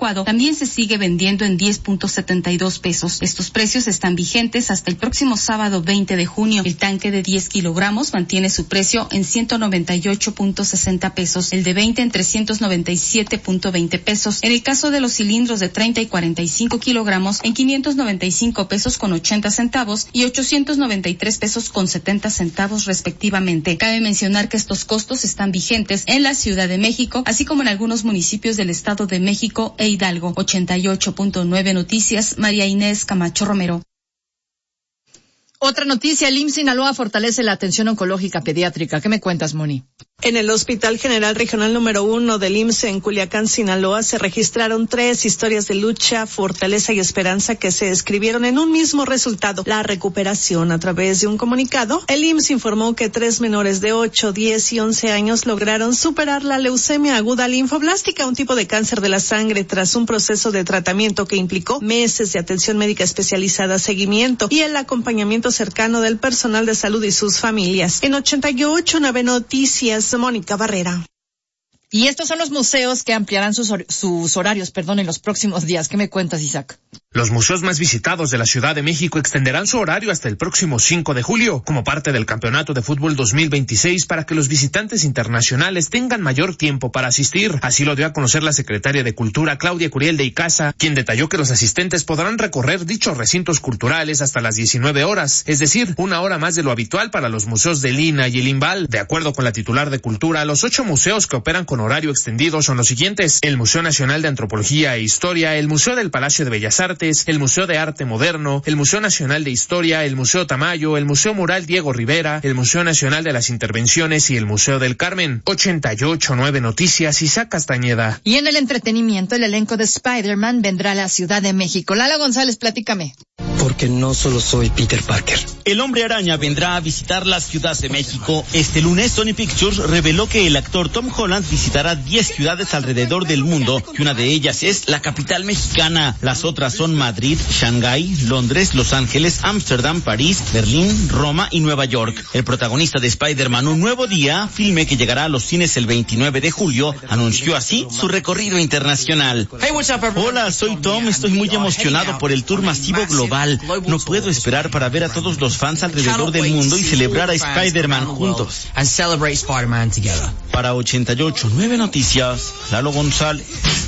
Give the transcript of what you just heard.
licuado también se sigue vendiendo en 10.72 pesos. Estos precios están vigentes hasta el próximo sábado 20 de junio. El tanque de 10 kilogramos mantiene su precio en 198.60 pesos, el de 20 en 397.20 pesos. En el caso de los cilindros de 30 y 45 kilogramos en 595 pesos con 80 centavos y 893 pesos con 70 centavos respectivamente. Cabe mencionar que estos costos están vigentes en la Ciudad de México, así como en algunos municipios del Estado de México e Hidalgo. 88.9 Noticias, María Inés Camacho Romero. Otra noticia, el IMSS Sinaloa fortalece la atención oncológica pediátrica. ¿Qué me cuentas, Moni? En el Hospital General Regional número 1 del IMSS en Culiacán, Sinaloa, se registraron 3 historias de lucha, fortaleza y esperanza que se escribieron en un mismo resultado, la recuperación. A través de un comunicado, el IMSS informó que 3 menores de 8, 10 y 11 años lograron superar la leucemia aguda linfoblástica, un tipo de cáncer de la sangre, tras un proceso de tratamiento que implicó meses de atención médica especializada, seguimiento y el acompañamiento cercano del personal de salud y sus familias. En 88.9 Noticias, Mónica Barrera. Y estos son los museos que ampliarán sus horarios, en los próximos días. ¿Qué me cuentas, Isaac? Los museos más visitados de la Ciudad de México extenderán su horario hasta el próximo 5 de julio, como parte del Campeonato de Fútbol 2026, para que los visitantes internacionales tengan mayor tiempo para asistir. Así lo dio a conocer la secretaria de Cultura, Claudia Curiel de Icaza, quien detalló que los asistentes podrán recorrer dichos recintos culturales hasta las 19 horas, es decir, 1 hora más de lo habitual para los museos de Lina y el Imbal. De acuerdo con la titular de Cultura, los 8 museos que operan con horario extendido son los siguientes: el Museo Nacional de Antropología e Historia, el Museo del Palacio de Bellas Artes, el Museo de Arte Moderno, el Museo Nacional de Historia, el Museo Tamayo, el Museo Mural Diego Rivera, el Museo Nacional de las Intervenciones y el Museo del Carmen. 88.9 Noticias, Isaac Castañeda. Y en el entretenimiento, el elenco de Spider-Man vendrá a la Ciudad de México. Lalo González, platícame. Porque no solo soy Peter Parker. El Hombre Araña vendrá a visitar la Ciudad de México. Este lunes, Sony Pictures reveló que el actor Tom Holland visitará 10 ciudades alrededor del mundo, y una de ellas es la capital mexicana. Las otras son Madrid, Shanghái, Londres, Los Ángeles, Ámsterdam, París, Berlín, Roma y Nueva York. El protagonista de Spider-Man Un Nuevo Día, filme que llegará a los cines el 29 de julio, anunció así su recorrido internacional. Hey, what's up, everyone? Hola, soy Tom, estoy muy emocionado por el tour masivo global. No puedo esperar para ver a todos los fans alrededor del mundo y celebrar a Spider-Man juntos. And celebrate Spider-Man together. Para 88.9 Noticias, Lalo González.